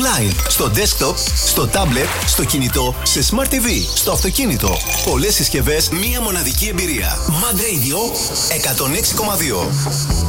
Online, στο desktop, στο tablet, στο κινητό, σε Smart TV, στο αυτοκίνητο. Πολλές συσκευές, μία μοναδική εμπειρία. Mad Radio 106,2.